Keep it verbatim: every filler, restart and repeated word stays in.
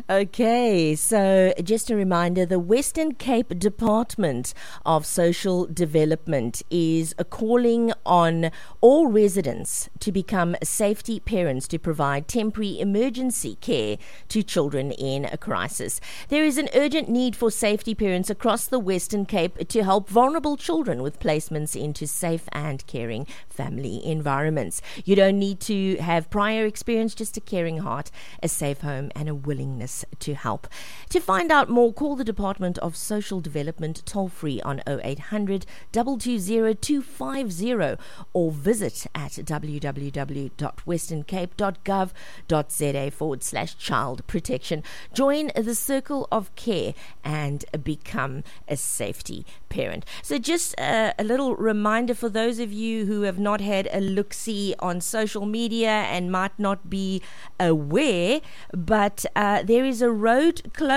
Okay, so just a reminder, the Western Cape Department of Social Development is calling on all residents to become safety parents to provide temporary emergency care to children in a crisis. There is an urgent need for safety parents across the Western Cape to help vulnerable children with placements into safe and caring family environments. You don't need to have prior experience, just a caring heart, a safe home and a willingness to help. To find out more, call the Department of Social Development toll free on oh eight hundred, two two zero, two five zero or visit at www.westerncape.gov.za forward slash child protection. Join the circle of care and become a safety parent. So just uh, a little reminder for those of you who have not had a look-see on social media and might not be aware, but uh, there is a road closed